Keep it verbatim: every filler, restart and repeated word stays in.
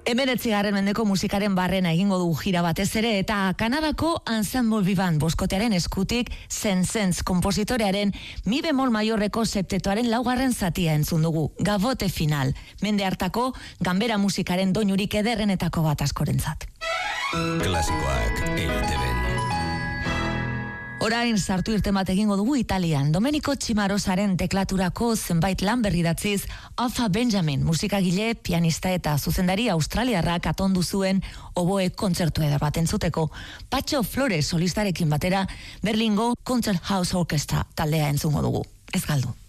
Hemeretzigarren mendeko musikaren barrena egingo du gira batez ere, eta Kanadako Ensemble Vivant boskotearen eskutik Sense kompositorearen mi bemol maiorreko septetoaren laugarren zatia entzun dugu, Gavote final, mende hartako ganbera musikaren doinurik ederrenetako bat askorentzat. Klasikoak E I Te Ben. Orain sartu irten bat egingo dugu Italian. Domenico Cimarosaren teklaturako zenbait lan berri datziz, Alpha Benjamin, musikagile, pianista eta zuzendari australiarrak atondu zuen oboe kontzertu eder bat entzuteko. Patxo Flores solistarekin batera Berlingo Concert House Orchestra taldea entzungo dugu. Ez galdu.